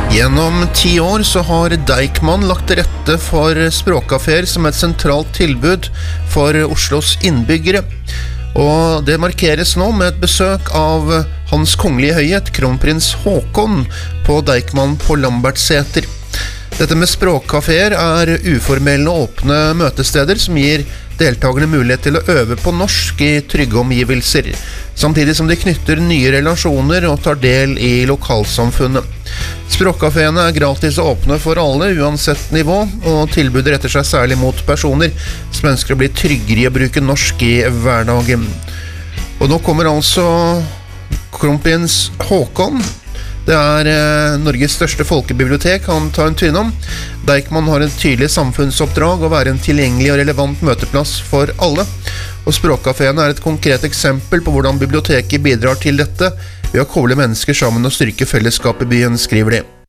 Gjennom 10 år så har Deichman lagt til rette for språkkaféer som et sentralt tilbud for Oslos innbyggere. Og det markeres nå med et besøk av Hans Kongelige Høyhet, kronprins Håkon, på Deichman på Lambertseter. Dette med språkkaféer er uformelle og åpne møtesteder som gir deltakerne mulighet til å øve på norsk i trygge omgivelser, samtidig som de knytter nye relasjoner og tar del i lokalsamfunnet. Språkkaféene er gratis og åpne for alle, uansett nivå, og tilbudet retter seg særlig mot personer som ønsker å bli tryggere i å bruke norsk i hverdagen. Og nå kommer altså kronprins Håkon. Det er Norges største folkebibliotek han tar en tur innom. Deichman har et tydelig samfunnsoppdrag å være en tilgjengelig og relevant møteplass for alle. Og språkkaféene er et konkret eksempel på hvordan biblioteket bidrar til dette ved å koble mennesker sammen og styrke fellesskapet i byen, skriver de.